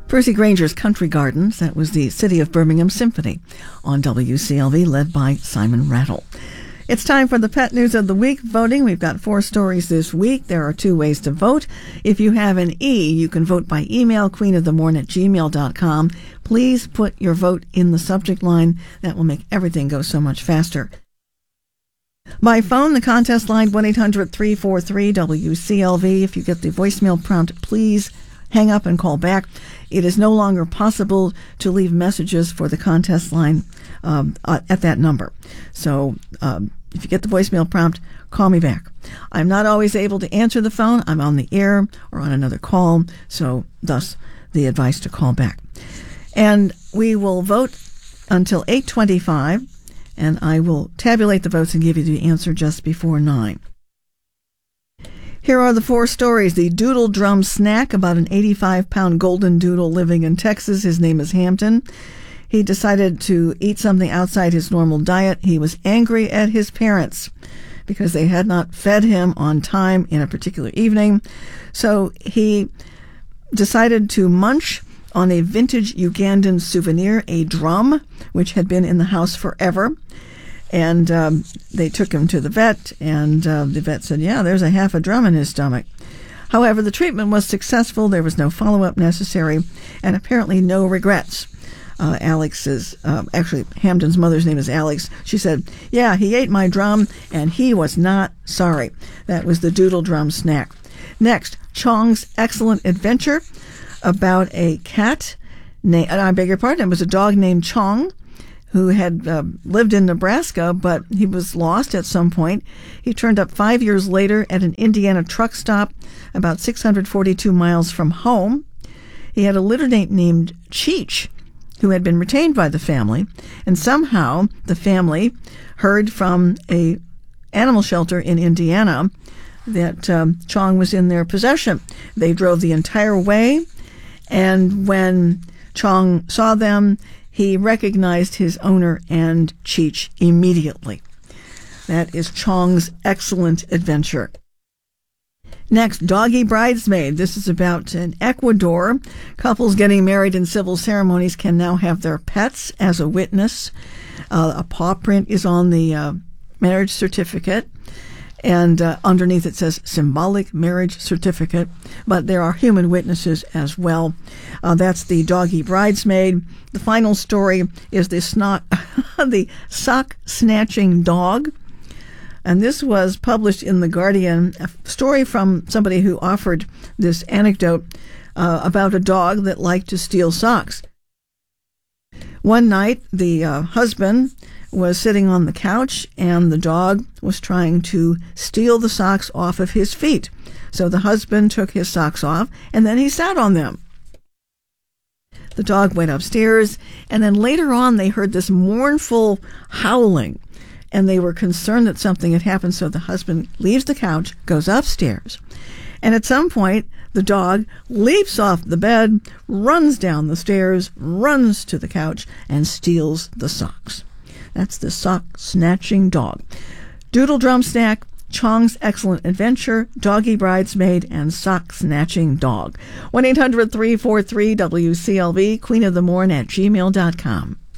Percy Granger's Country Gardens, that was the City of Birmingham Symphony on WCLV, led by Simon Rattle. It's time for the Pet News of the Week voting. We've got 4 stories this week. There are 2 ways to vote. If you have an E, you can vote by email, queenofthemorn@gmail.com. Please put your vote in the subject line. That will make everything go so much faster. By phone, the contest line 1-800-343-WCLV. If you get the voicemail prompt, please hang up and call back. It is no longer possible to leave messages for the contest line at that number. So if you get the voicemail prompt, call me back. I'm not always able to answer the phone. I'm on the air or on another call, so thus the advice to call back. And we will vote until 8:25, and I will tabulate the votes and give you the answer just before 9. Here are the 4 stories. The Doodle Drum Snack, about an 85-pound golden doodle living in Texas. His name is Hampton. He decided to eat something outside his normal diet. He was angry at his parents because they had not fed him on time in a particular evening. So he decided to munch on a vintage Ugandan souvenir, a drum, which had been in the house forever. And they took him to the vet, and the vet said, yeah, there's a half a drum in his stomach. However, the treatment was successful. There was no follow-up necessary, and apparently no regrets. Actually, Hampton's mother's name is Alex. She said, yeah, he ate my drum, and he was not sorry. That was the Doodle Drum Snack. Next, Chong's Excellent Adventure, about a cat, I beg your pardon, it was a dog named Chong, who had lived in Nebraska, but he was lost at some point. He turned up 5 years later at an Indiana truck stop about 642 miles from home. He had a litter-mate named Cheech, who had been retained by the family, and somehow the family heard from a animal shelter in Indiana that Chong was in their possession. They drove the entire way, and when Chong saw them, he recognized his owner and Cheech immediately. That is Chong's Excellent Adventure. Next, Doggy Bridesmaid. This is about in Ecuador. Couples getting married in civil ceremonies can now have their pets as a witness. A paw print is on the marriage certificate, and underneath it says symbolic marriage certificate, but there are human witnesses as well. That's the Doggy Bridesmaid. The final story is the sock-snatching dog. And this was published in The Guardian, a story from somebody who offered this anecdote about a dog that liked to steal socks. One night, the husband was sitting on the couch, and the dog was trying to steal the socks off of his feet. So the husband took his socks off, and then he sat on them. The dog went upstairs, and then later on they heard this mournful howling, and they were concerned that something had happened, so the husband leaves the couch, goes upstairs, and at some point, the dog leaps off the bed, runs down the stairs, runs to the couch, and steals the socks. That's the sock-snatching dog. Doodle Drum Snack, Chong's Excellent Adventure, Doggy Bridesmaid, and Sock-Snatching Dog. 1-800-343-WCLV, queenofthemorn@gmail.com.